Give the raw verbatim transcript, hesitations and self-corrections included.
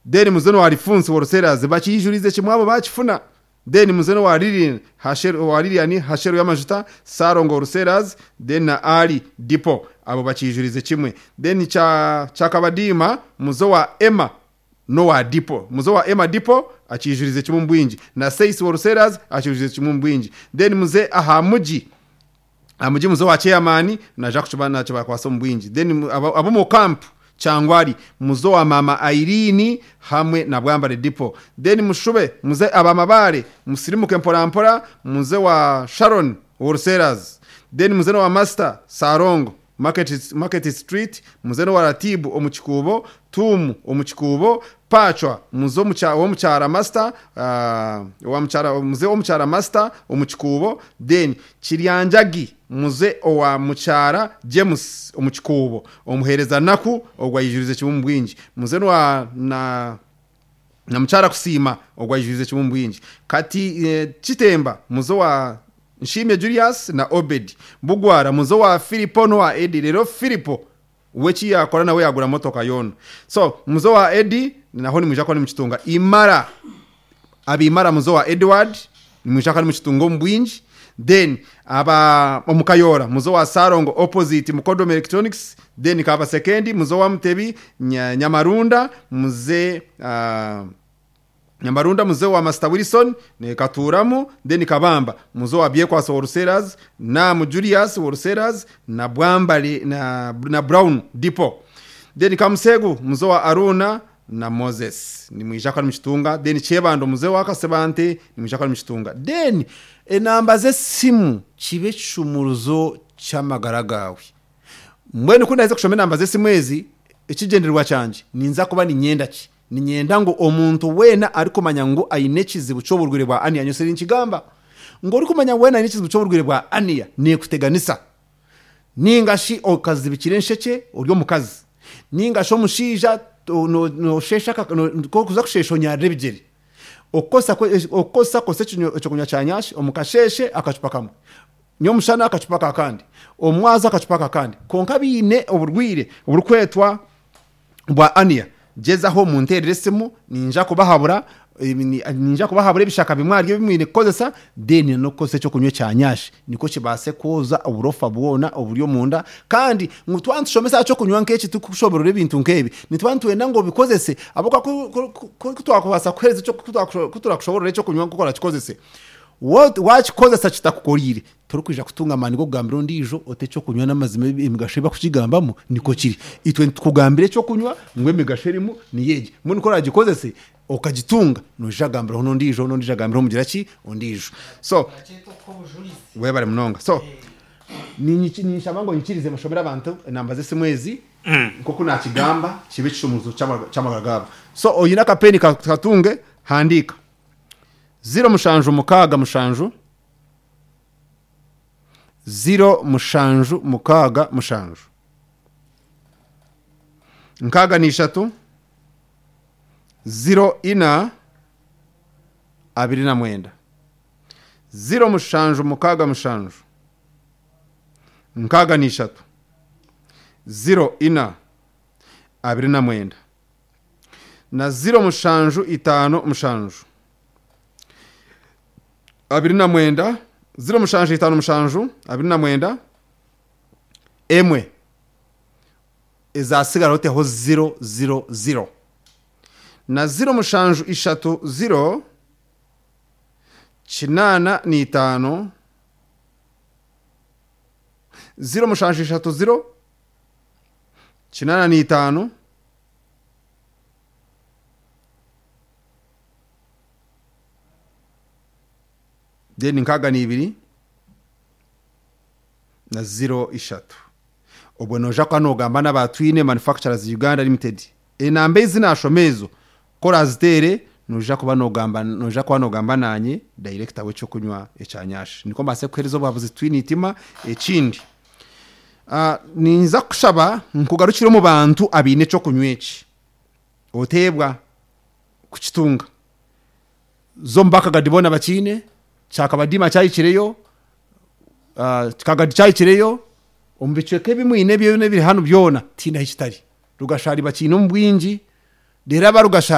then muzeno wa Alphonse Worceras bakiyijurize kimwabo bakifuna then muzeno wa Lilian Hashero wa Lilian Hashero y'amajuta Sarongo Worceras then na Ali Dipo abo bakiyijurize kimwe then cha chakabadima muzo wa Emma no wa Dipo muzo wa Emma Dipo akiyijurize kimwe mbwinji na Seis Worceras akiyijurize kimwe mbwinji then muze ahamuji amuji muzo wa chairman na Jacques Chubana cyo bakwaso mbwinji then abo, abo mu camp Changwari muzo wa mama Irene hamwe na Bwambare Dipo then mushube muze abamabare musirimuke mpora mpora muze wa Sharon Worceras then muze wa Master Sarongo Market Market Street muze wa Ratibu omukikubo Tumu omukikubo Pachwa muzo mucha wo muchara Master uh, wa muchara muze wo muchara Master omukikubo then Kiryanjagi muze owa muchara James omukikubo omuhereza naku ogwayijurize kimumbwinji muze wa na na muchara kusima ogwayijurize kimumbwinji kati e, Chitemba muze wa Nshimye Julius na Obed Bugwara muzo wa Filipo no wa Edi rero Filipo wechi yakora nawe yagura motoka yono so muzo wa Edi naho ni mujako ni mukitunga Imara abimara muzo wa Edward ni mujako ni mukitungo mbwinji then aba omukayora muzo wa Sarongo opposite Mukodom Electronics then kaba second muzo wa Mutebi Nyamarunda muze uh, Nyamarunda muze wa Master Wilson ne Katuramu then Kabamba muzo wa Biekwa Worceras na Julius Worceras na Bwambali na na Brown Dipo then Kamsegu muzo wa Aruna na Moses ni mwijaka n'imitunga then Chebando muze wa Kasebante ni mwijaka n'imitunga then enambaze simu kibe cyumuruzo cyamagaragawe mwene kundaze kushomena nambaze simwezi ikigenderwa cyanje ninza kuba ni nyenda ki ni nyenda ngo omuntu wena ariko manya ngo ayinekize bucoburwire bwa Ania nyoseri nkigamba ngo ariko manya wena ayinekize bucoburwire bwa Ania ne kuteganisa ningashi okazibikire nsheke uryo mukazi ningasho mushija no no shesha ko kuza kushesho nyare bigeri okosa okosa kose cyo kunya cyanyashi omukasheshe akacupa kamwe nyo mushana akacupa kakandi omwaza akacupa kakandi konka bine oburwire oburukwetwa bwa Ania jeza ho muntereresimu ninja kubahabura ninja kubahabura bishaka bimwari bimwine kozesa deni no kose cyo kunywe cyanyashi niko kibase koza uburofa bwona oburyo munda kandi ngutwantushomesa cyo kunywa nkeki tukushoborore ibintu nkebi nitwantuenda ngo bikozese aboka ko twakubasa kweze cyo kuturakushoborore cyo kunywa gukora kikozese what watch kozesa kitakukorire turukwija kutunga mani go gambiro ndijo otecho kunywa n'amazime imigasheba kukigambamo niko kiri itwe tukugambire cyo kunywa ngwe migasherimo ni yeje muntu kora gikozese okagitunga no jagambiro hono ndijo no ndijagambiro mugira ki ondijo so we bare mnonga so ni ni shamango nyikirize mashomera abantu nambaze simwezi koko nakigamba kibe cyumuzo cyamagagaba so oyina kapeni katunge handika zero mushanju mukaga mushanju zero mushanju mukaga mushanju nkaga ni eshatu zero ina abiri na mwenda zero mushanju mukaga mushanju nkaga ni eshatu zero ina abiri na mwenda na zero mushanju itano mushanju abiri na mwenda zero mushanju itano mushanju abiri na mwenda emwe ezasigara hote ho zero zero zero na zero mushanju ishatu zero kinana ni itano zero mushanju ishatu zero kinana ni itano deni nkaga ni ibiri na zero ishatu obwo noja kwa nogamba n'abatwine Manufacturers Uganda Limited enambe izina ashomezo kora zitere noja kuba nogamba noja kwa nogamba nanye director we cyo kunywa ecyanyashi niko mbase kwerezo bavuze twine itima ekindi ah ninza kushaba nkugarukira mu bantu abine cyo kunyweki otebwa kukitunga zombaka gadibona bakine chakabadima cyayikireyo uh, kagadi cyayikireyo ombiceke bimwine byo ne biri hano byona tinda hikitari rugashari bakino mbwinji deraba rugashari